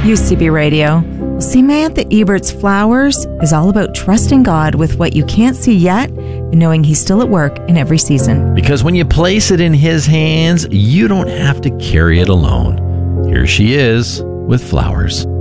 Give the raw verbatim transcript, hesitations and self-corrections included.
U C B Radio. Samantha Ebert's Flowers is all about trusting God with what you can't see yet and knowing He's still at work in every season. Because when you place it in His hands, you don't have to carry it alone. Here she is with Flowers.